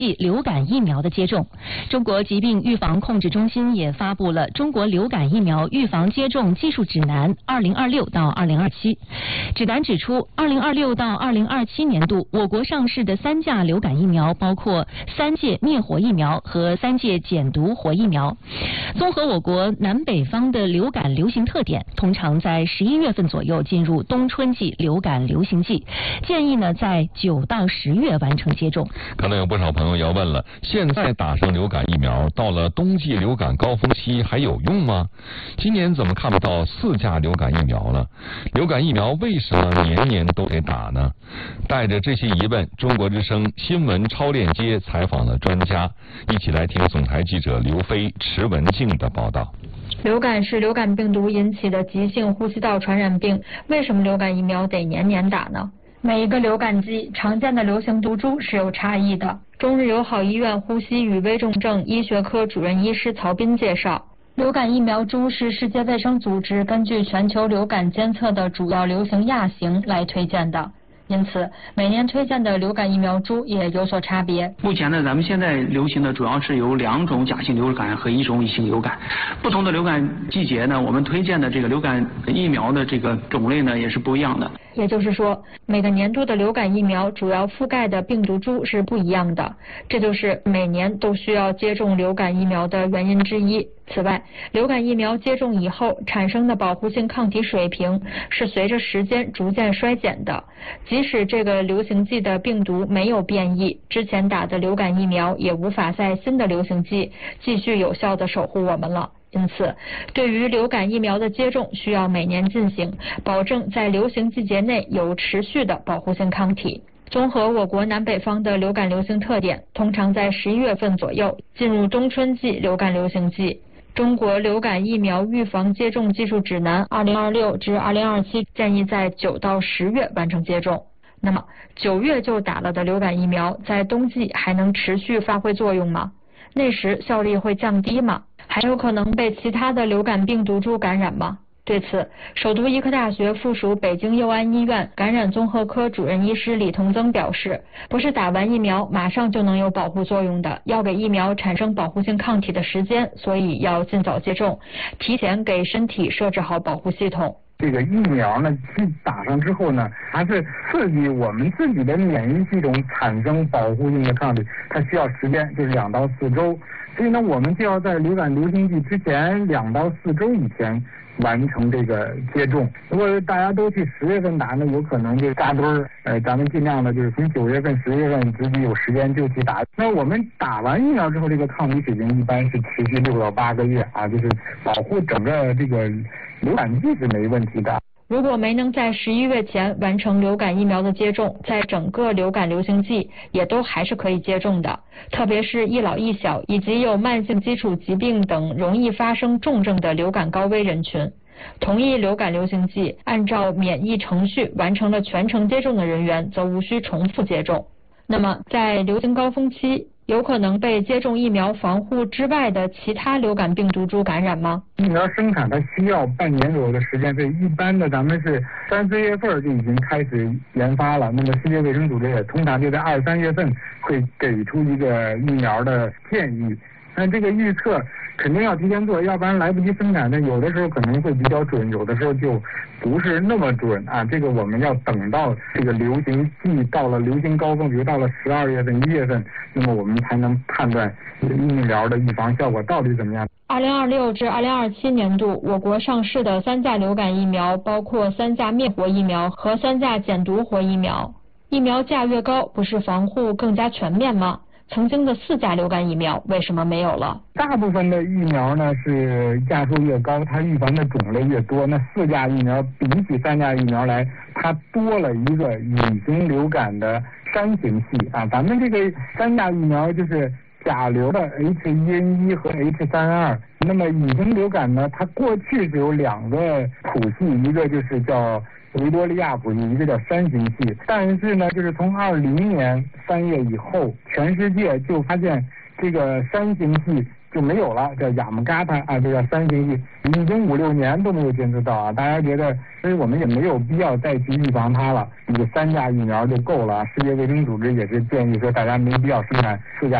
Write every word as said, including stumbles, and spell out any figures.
流感疫苗的接种。中国疾病预防控制中心也发布了《中国流感疫苗预防接种技术指南（二零二六到二零二七）》。指南指出，二零二六到二零二七年度，我国上市的三价流感疫苗包括三届灭活疫苗和三届减毒活疫苗。综合我国南北方的流感流行特点，通常在十一月份左右进入冬春季流感流行季，建议呢在九到十月完成接种。 可能有不少朋友要问了，现在打上流感疫苗，到了冬季流感高峰期还有用吗？今年怎么看不到四价流感疫苗了？流感疫苗为什么年年都得打呢？带着这些疑问，中国之声新闻超链接采访了专家，一起来听总台记者刘飞、池文静的报道。 流感是流感病毒引起的急性呼吸道传染病，为什么流感疫苗得年年打呢？每一个流感季常见的流行毒株是有差异的。中日友好医院呼吸与危重症医学科主任医师曹斌介绍，流感疫苗株是世界卫生组织根据全球流感监测的主要流行亚型来推荐的。因此，每年推荐的流感疫苗株也有所差别。 目前呢，咱们现在流行的主要是有两种甲型流感和一种乙型流感。不同的流感季节呢，我们推荐的这个流感疫苗的这个种类呢也是不一样的。 也就是说，每个年度的流感疫苗主要覆盖的病毒株是不一样的，这就是每年都需要接种流感疫苗的原因之一。此外，流感疫苗接种以后产生的保护性抗体水平是随着时间逐渐衰减的，即使这个流行季的病毒没有变异，之前打的流感疫苗也无法在新的流行季继续有效地守护我们了。因此，对于流感疫苗的接种需要每年进行，保证在流行季节内有持续的保护性抗体。综合我国南北方的流感流行特点，通常在十一月份左右进入冬春季流感流行季。中国流感疫苗预防接种技术指南二零二六至二零二七建议在九到十月完成接种。那么，九月就打了的流感疫苗，在冬季还能持续发挥作用吗？那时效力会降低吗？还有可能被其他的流感病毒株感染吗？对此，首都医科大学附属北京佑安医院感染综合科主任医师李同增表示，不是打完疫苗马上就能有保护作用的，要给疫苗产生保护性抗体的时间，所以要尽早接种，提前给身体设置好保护系统。 这个疫苗呢，去打上之后呢，还是刺激我们自己的免疫系统产生保护性的抗体，它需要时间，就是两到四周。所以呢，我们就要在流感流行季之前两到四周以前完成这个接种。如果大家都去十月份打呢，有可能就扎堆儿。呃，咱们尽量的就是从九月份、十月份自己有时间就去打。那我们打完疫苗之后，这个抗体水平一般是持续六到八个月啊，就是保护整个这个流感季是没问题的。 如果没能在十一月前完成流感疫苗的接种，在整个流感流行季也都还是可以接种的，特别是一老一小以及有慢性基础疾病等容易发生重症的流感高危人群。同一流感流行季，按照免疫程序完成了全程接种的人员，则无需重复接种。那么，在流行高峰期，有可能被接种疫苗防护之外的其他流感病毒株感染吗？ 疫苗生产它需要半年左右的时间，所以一般的咱们是三四月份就已经开始研发了。那么世界卫生组织也通常就在二三月份会给出一个疫苗的建议。但这个预测肯定要提前做，要不然来不及生产的，有的时候可能会比较准，有的时候就不是那么准啊。这个我们要等到这个流行季到了流行高峰，比如到了十二月份、一月份，那么我们才能判断疫苗的预防效果到底怎么样。 二零二六至二零二七年度，我国上市的三价流感疫苗包括三价灭活疫苗和三价减毒活疫苗。疫苗价越高，不是防护更加全面吗？曾经的四价流感疫苗为什么没有了？ 大部分的疫苗呢是价数越高，它预防的种类越多。那四价疫苗比起三价疫苗来，它多了一个乙型流感的山型系啊。咱们这个三价疫苗就是甲流的 H 一 N 一 和 H 三 二。那么乙型流感呢，它过去只有两个谱系，一个就是叫维多利亚谱系，一个叫山型系。但是呢，就是从二零年三月以后，全世界就发现这个山型系就没有了，叫雅姆嘎他啊，这叫三型疫，已经五六年都没有监测到啊，大家觉得，所以我们也没有必要再去预防它了，一个三价疫苗就够了。世界卫生组织也是建议说，大家没必要生产四价。